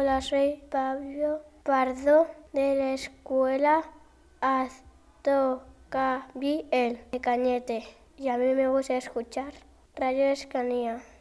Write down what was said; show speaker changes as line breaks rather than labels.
Hola, soy Pablo Pardo de la escuela Aztocabiel de Cañete y a mí me gusta escuchar Radio Escanía.